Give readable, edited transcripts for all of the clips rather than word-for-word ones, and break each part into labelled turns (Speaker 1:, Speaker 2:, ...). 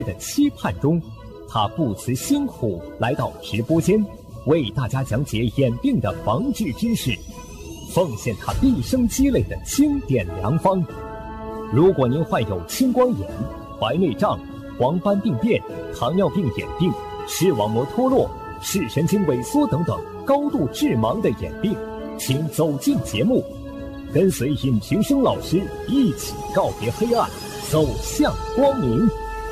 Speaker 1: 的期盼中，他不辞辛苦来到直播间，为大家讲解眼病的防治知识，奉献他毕生积累的经典良方。如果您患有青光眼、白内障、黄斑病变、糖尿病眼病、视网膜脱落、视神经萎缩等等高度致盲的眼病，请走进节目，跟随尹平生老师一起告别黑暗，走向光明。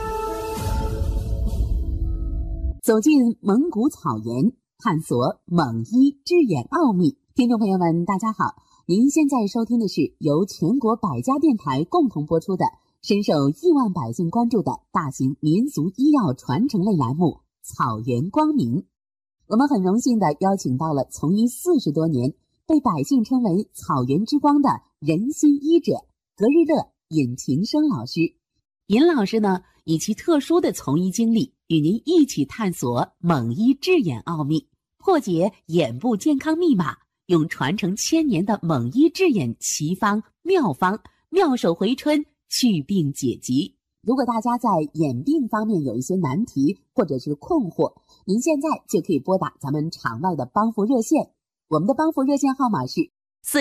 Speaker 2: 走进蒙古草原，探索蒙医治眼奥秘。听众朋友们，大家好，您现在收听的是由全国百家电台共同播出的深受亿万百姓关注的大型民族医药传承类栏目《草原光明》。我们很荣幸地邀请到了从医40多年，被百姓称为草原之光的人心医者格日乐尹平生老师。尹老师呢，以其特殊的从医经历，与您一起探索蒙医治眼奥秘，破解眼部健康密码，用传承1000年的蒙医治眼奇方妙方，妙手回春，祛病解疾。如果大家在眼病方面有一些难题或者是困惑，您现在就可以拨打咱们场外的帮扶热线，我们的帮扶热线号码是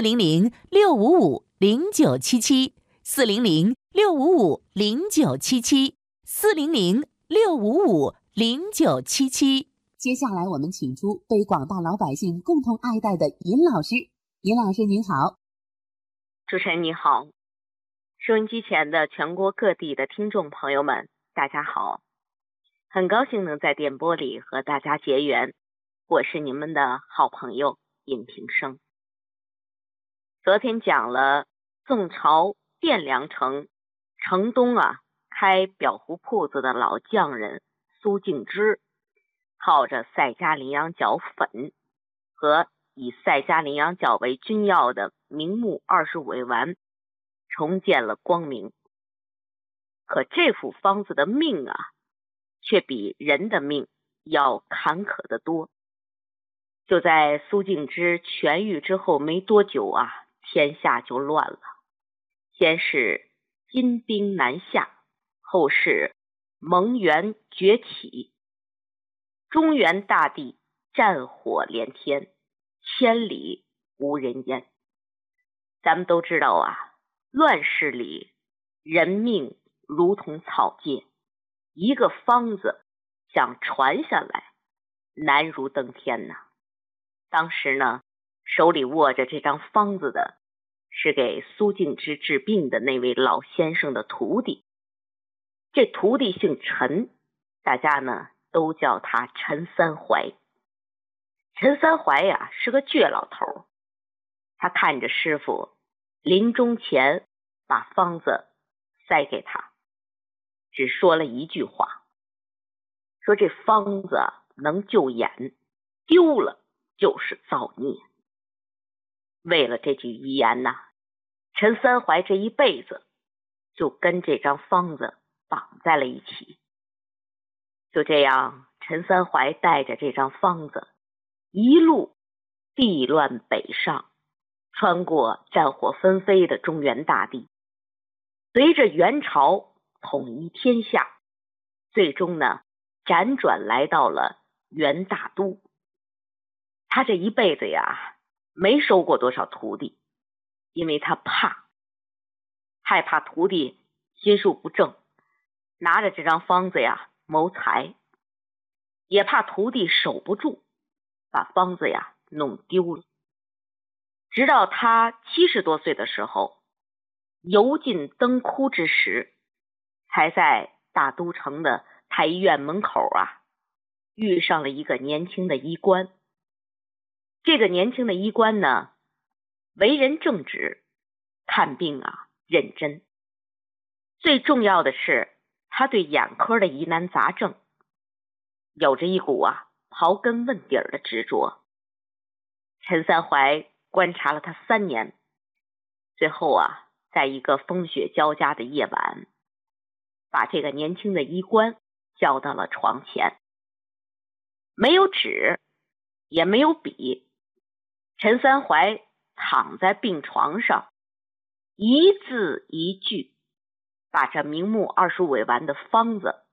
Speaker 2: 400-655-0977，400-655-0977，400-655-0977。接下来我们请出被广大老百姓共同爱戴的尹老师。尹老师您好。
Speaker 3: 主持人你好，收音机前的全国各地的听众朋友们大家好，很高兴能在电波里和大家结缘，我是你们的好朋友尹平生。昨天讲了宋朝汴梁城城东开裱糊铺子的老匠人苏敬之，靠着赛加羚羊角粉和以赛加羚羊角为君药的明目25味丸重建了光明。可这副方子的命却比人的命要坎坷得多。就在苏敬之痊愈之后没多久天下就乱了。先是金兵南下，后是蒙元崛起，中原大地战火连天，千里无人烟。咱们都知道乱世里人命如同草芥，一个方子想传下来难如登天呐。当时呢，手里握着这张方子的是给苏敬之治病的那位老先生的徒弟。这徒弟姓陈，大家呢都叫他陈三槐。陈三槐是个倔老头，他看着师傅临终前把方子塞给他，只说了一句话，说这方子能救眼，丢了就是造孽。为了这句遗言陈三槐这一辈子就跟这张方子绑在了一起。就这样，陈三槐带着这张方子一路避乱北上，穿过战火纷飞的中原大地，随着元朝统一天下，最终呢辗转来到了元大都。他这一辈子没收过多少徒弟，因为他害怕徒弟心术不正，拿着这张方子谋财，也怕徒弟守不住，把方子弄丢了。直到他70多岁的时候，油尽灯枯之时，才在大都城的太医院门口遇上了一个年轻的医官。这个年轻的医官呢，为人正直，看病认真。最重要的是，他对眼科的疑难杂症有着一股刨根问底的执着。陈三槐观察了他3年，最后在一个风雪交加的夜晚，把这个年轻的医官叫到了床前。没有纸，也没有笔，陈三槐躺在病床上，一字一句把这明目25味丸的方子